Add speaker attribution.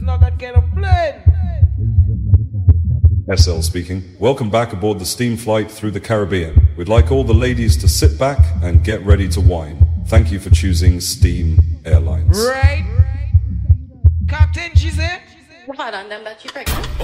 Speaker 1: SL speaking. Welcome back aboard the steam flight through the Caribbean. We'd like all the ladies to sit back and get ready to wine. Thank you for choosing Steam Airlines.
Speaker 2: Right. Captain, she said.
Speaker 3: Hold on, them that you pregnant.